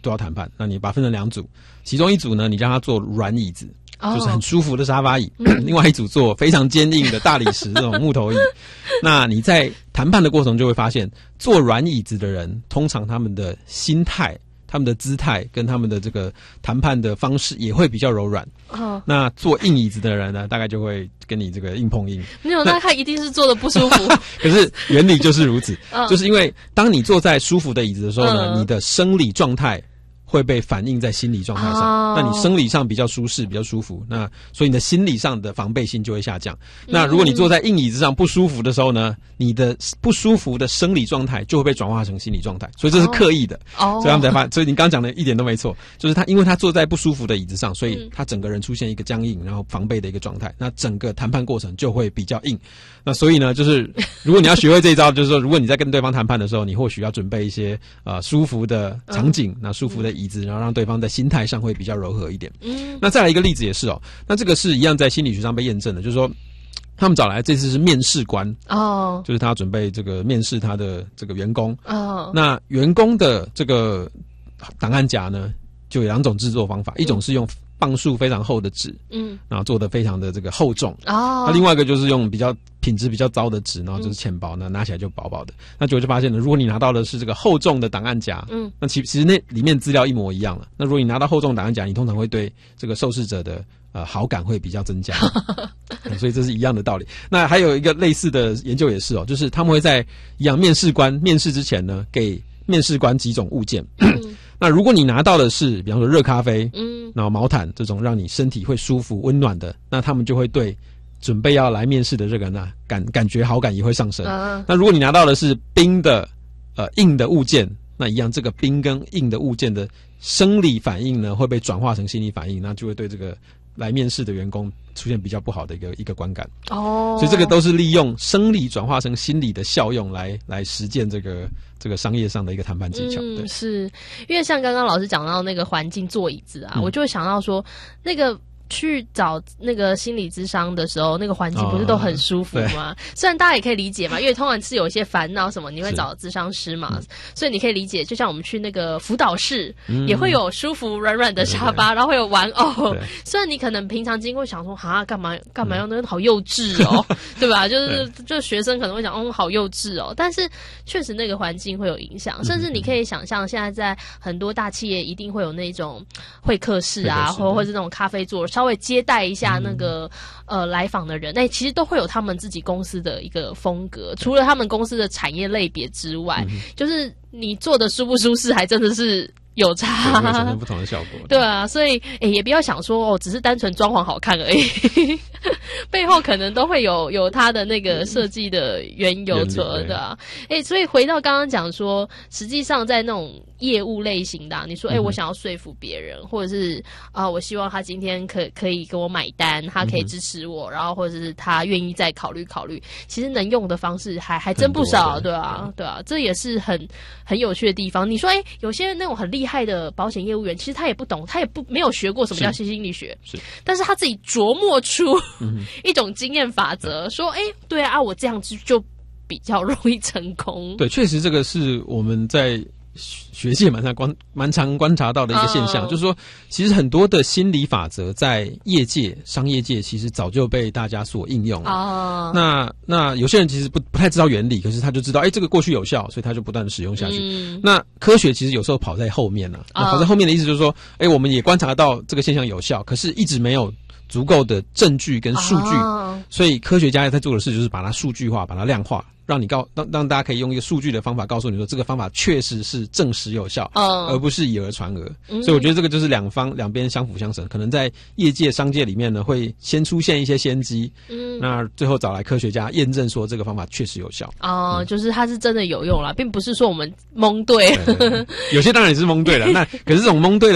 都要谈判。那你把它分成2组，其中一组呢，你让他做软椅子，就是很舒服的沙发椅，另外一组做非常坚硬的大理石这种木头椅。那你在谈判的过程就会发现，做软椅子的人，通常他们的心态、他们的姿态跟他们的这个谈判的方式也会比较柔软。那做硬椅子的人呢，大概就会跟你这个硬碰硬。 没有，那他一定是坐的不舒服。 可是原理就是如此，就是因为当你坐在舒服的椅子的时候呢，你的生理状态会被反映在心理状态上。那你生理上比较舒适、比较舒服，那所以你的心理上的防备心就会下降。那如果你坐在硬椅子上不舒服的时候呢，你的不舒服的生理状态就会被转化成心理状态，所以这是刻意的。所以他们才发现，所以你刚刚讲的一点都没错，就是因为他坐在不舒服的椅子上，所以他整个人出现一个僵硬，然后防备的一个状态，那整个谈判过程就会比较硬。那所以呢，就是如果你要学会这一招，就是说，如果你在跟对方谈判的时候，你或许要准备一些舒服的场景，那舒服的椅子，然后让对方在心态上会比较柔和一点。那再来一个例子也是那这个是一样在心理学上被验证的，就是说他们找来这次是面试官就是他准备这个面试他的这个员工那员工的这个档案夹呢，就有2种制作方法，一种是用磅数非常厚的纸，然后做的非常的这个厚重那另外一个就是用比较品质比较糟的纸，然后就是浅薄，那拿起来就薄薄的。那结果就发现了，如果你拿到的是这个厚重的档案夹，那其实那里面资料一模一样了。那如果你拿到厚重档案夹，你通常会对这个受试者的好感会比较增加所以这是一样的道理。那还有一个类似的研究也是就是他们会在一样面试官面试之前呢，给面试官几种物件那如果你拿到的是比方说热咖啡然后毛毯这种让你身体会舒服温暖的，那他们就会对准备要来面试的这个人感觉好感也会上升那如果你拿到的是冰的硬的物件，那一样这个冰跟硬的物件的生理反应呢会被转化成心理反应，那就会对这个来面试的员工出现比较不好的一个观感所以这个都是利用生理转化成心理的效用来实践这个商业上的一个谈判技巧对， 是因为像刚刚老师讲到那个环境坐椅子我就会想到说那个去找那个心理咨商的时候，那个环境不是都很舒服吗？虽然大家也可以理解嘛，因为通常是有一些烦恼什么，你会找咨商师嘛，所以你可以理解。就像我们去那个辅导室，也会有舒服软软的沙发，然后会有玩偶。虽然你可能平常经过想说，干嘛要那个好幼稚对吧？就学生可能会讲，好幼稚但是确实那个环境会有影响，甚至你可以想象，现在在很多大企业一定会有那种会客室或者是那种咖啡座。稍微接待一下那个来访的人，那其实都会有他们自己公司的一个风格。除了他们公司的产业类别之外，就是你做的舒不舒适，还真的是有差， 会产生不同的效果。 对啊，所以也不要想说只是单纯装潢好看而已，背后可能都会有它的那个设计的缘由的啊。所以回到刚刚讲说，实际上在那种业务类型的你说我想要说服别人，或者是我希望他今天可以给我买单，他可以支持我，然后或者是他愿意再考虑，其实能用的方式还真不少，对啊，这也是很有趣的地方。你说有些那种很厉害的保险业务员，其实他也不懂，他也没有学过什么叫心理学，但是他自己琢磨出一种经验法则，说对啊，我这样子就比较容易成功。 对，确实这个是我们在学界蛮常观察到的一个现象，就是说其实很多的心理法则在业界商业界其实早就被大家所应用了那有些人其实不太知道原理，可是他就知道这个过去有效，所以他就不断的使用下去那科学其实有时候跑在后面那跑在后面的意思就是说我们也观察到这个现象有效，可是一直没有足够的证据跟数据所以科学家在做的事就是把它数据化，把它量化，让大家可以用一个数据的方法告诉你说这个方法确实是证实有效而不是以讹传讹所以我觉得这个就是两边相辅相成，可能在业界商界里面呢会先出现一些先机那最后找来科学家验证说这个方法确实有效就是它是真的有用啦，并不是说我们蒙对有些当然也是蒙对了那可是这种蒙对了在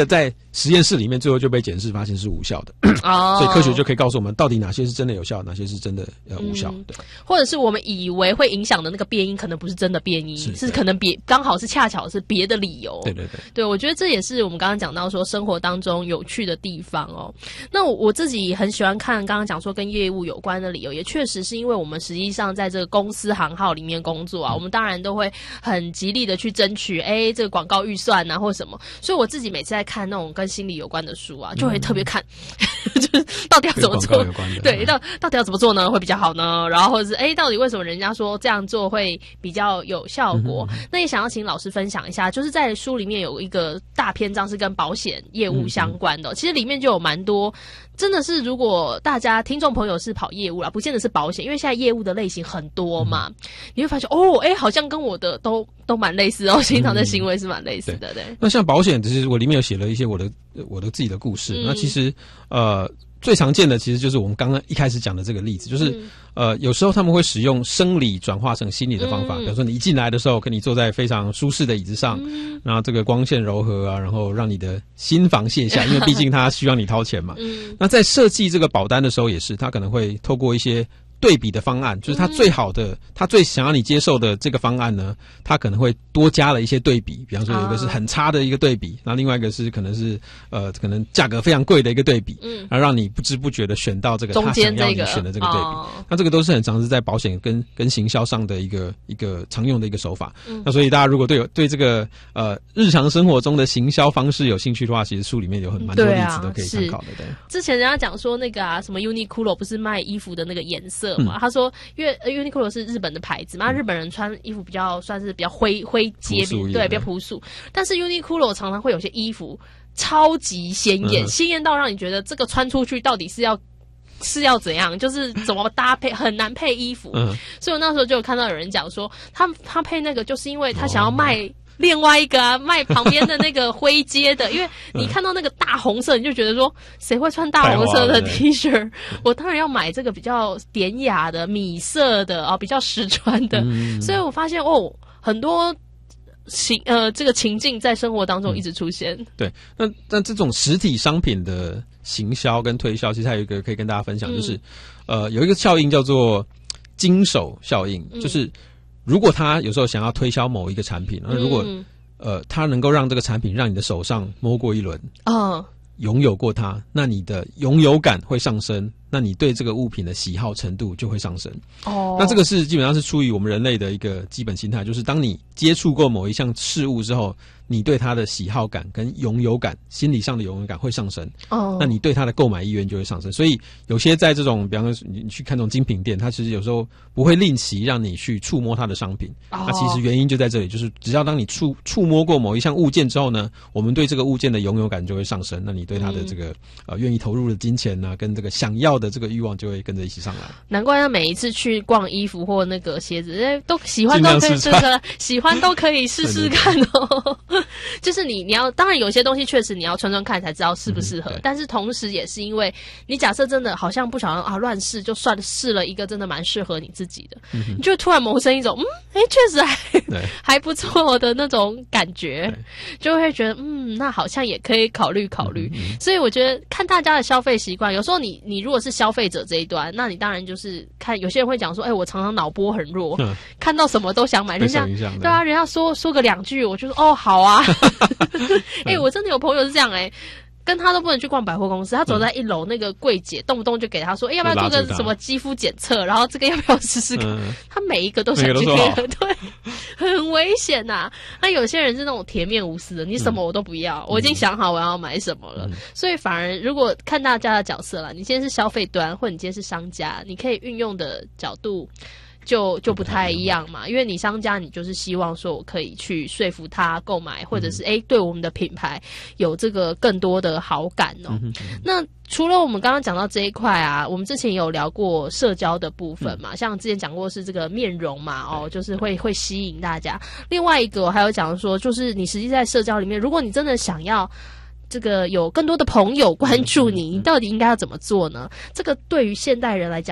实验室里面最后就被检视发现是无效的。所以科学就可以告诉我们到底哪些是真的有效，哪些是真的无效的。 或者是我们以为会影响的那个变因可能不是真的变因，是可能刚好是恰巧是别的理由。对，我觉得这也是我们刚刚讲到说生活当中有趣的地方哦。那我自己很喜欢看刚刚讲说跟业务有关的理由，也确实是因为我们实际上在这个公司行号里面工作啊，我们当然都会很极力的去争取这个广告预算啊或什么，所以我自己每次在看那种跟心理有关的书啊，就会特别看就是到底要怎么做，对，到底要怎么做呢会比较好呢？然后或者是到底为什么人家说这样做会比较有效果？那也想要请老师分享一下，就是在书里面有一个大篇章是跟保险业务相关的，其实里面就有蛮多。真的是，如果大家听众朋友是跑业务啦，不见得是保险，因为现在业务的类型很多嘛，你会发现好像跟我的都蛮类似哦，平常的行为是蛮类似的，对。 那像保险，其实我里面有写了一些我的自己的故事，那其实最常见的其实就是我们刚刚一开始讲的这个例子，就是有时候他们会使用生理转化成心理的方法，比如说你一进来的时候，跟你坐在非常舒适的椅子上，然后这个光线柔和啊，然后让你的心防卸下，因为毕竟他需要你掏钱嘛。那在设计这个保单的时候也是，他可能会透过一些对比的方案，就是他最好的，他最想要你接受的这个方案呢，他可能会多加了一些对比，比方说有一个是很差的一个对比，然后另外一个是可能是可能价格非常贵的一个对比，然后让你不知不觉的选到这个他想要你选的这个对比。那这个都是很常是在保险跟行销上的一个常用的一个手法。那所以大家如果对这个日常生活中的行销方式有兴趣的话，其实书里面有蛮多例子都可以参考的。对， 之前人家讲说那个什么 Uniqlo 不是卖衣服的那个颜色。他说，因为 Uniqlo 是日本的牌子嘛，日本人穿衣服算是比较灰阶，对，比较朴素。但是 Uniqlo 常常会有些衣服超级鲜艳，鲜艳到让你觉得这个穿出去到底是要怎样，就是怎么搭配很难配衣服。所以我那时候就有看到有人讲说，他配那个就是因为他想要卖。另外一个卖旁边的那个灰阶的，因为你看到那个大红色，你就觉得说谁会穿大红色的 T 恤？我当然要买这个比较典雅的米色的比较实穿的。所以我发现很多这个情境在生活当中一直出现。 对，那这种实体商品的行销跟推销，其实还有一个可以跟大家分享，就是有一个效应叫做经手效应，就是如果他有时候想要推销某一个产品，如果他能够让这个产品让你的手上摸过一轮，拥有过它，那你的拥有感会上升，那你对这个物品的喜好程度就会上升。那这个是基本上是出于我们人类的一个基本心态，就是当你接触过某一项事物之后，你对它的喜好感跟拥有感，心理上的拥有感会上升。那你对它的购买意愿就会上升。所以有些在这种，比方说你去看这种精品店，它其实有时候不会令其让你去触摸它的商品。那其实原因就在这里，就是只要当你触摸过某一项物件之后呢，我们对这个物件的拥有感就会上升。那你对它的这个愿意投入的金钱啊，跟这个想要的这个欲望就会跟着一起上来。 难怪他每一次去逛衣服或那个鞋子，都喜欢都可以喜欢都可以试试看哦。就是你要，当然有些东西确实你要穿穿看才知道适不适合，但是同时也是因为你假设真的好像不小心乱试，就算试了一个真的蛮适合你自己的，你就突然萌生一种确实还不错的那种感觉，就会觉得那好像也可以考虑考虑。所以我觉得看大家的消费习惯，有时候你如果是消费者这一端，那你当然就是看有些人会讲说，我常常脑波很弱，看到什么都想买，人家对啊，人家说个2句，我就说好啊。我真的有朋友是这样跟他都不能去逛百货公司，他走在1楼那个柜姐动不动就给他说要不要做个什么肌肤检测，然后这个要不要试试看，他每一个都想去对，很危险呐。那有些人是那种铁面无私的，你什么我都不要，我已经想好我要买什么了。所以反而如果看大家的角色啦，你今天是消费端或者你今天是商家，你可以运用的角度就不太一样嘛，因为你商家你就是希望说我可以去说服他购买，或者是对我们的品牌有这个更多的好感哦。那除了我们刚刚讲到这一块啊，我们之前有聊过社交的部分嘛，像之前讲过是这个面容嘛，就是会吸引大家。另外一个我还有讲说，就是你实际在社交里面，如果你真的想要这个有更多的朋友关注你，你到底应该要怎么做呢？这个对于现代人来讲，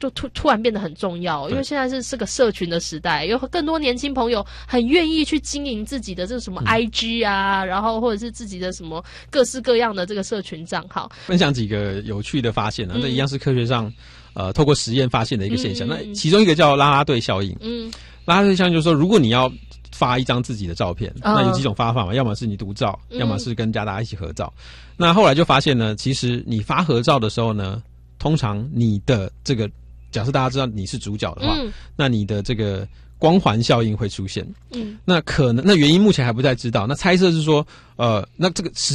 就突然变得很重要，因为现在是个社群的时代，有更多年轻朋友很愿意去经营自己的这个什么 IG 啊，然后或者是自己的什么各式各样的这个社群账号。 分享几个有趣的发现啊，这一样是科学上透过实验发现的一个现象。那其中一个叫啦啦队效应。啦啦队效应就是说，如果你要发一张自己的照片，那有几种发法嘛，要么是你独照，要么是跟大家一起合照。那后来就发现呢，其实你发合照的时候呢，通常你的这个假设大家知道你是主角的话，那你的这个光环效应会出现。那可能那原因目前还不太知道。那猜测是说，那这个